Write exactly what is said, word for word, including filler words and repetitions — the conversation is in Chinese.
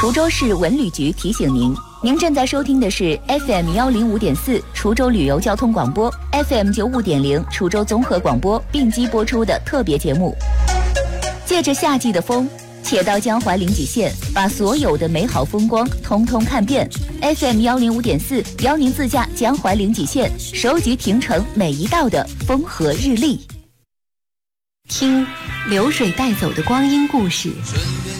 滁州市文旅局提醒您，您正在收听的是 F M 幺零五点四滁州旅游交通广播 ，F M 九五点零滁州综合广播并机播出的特别节目。借着夏季的风，且到江淮临济县，把所有的美好风光通通看遍。F M 幺零五点四邀您自驾江淮临济县，收集亭城每一道的风和日丽。听流水带走的光阴故事，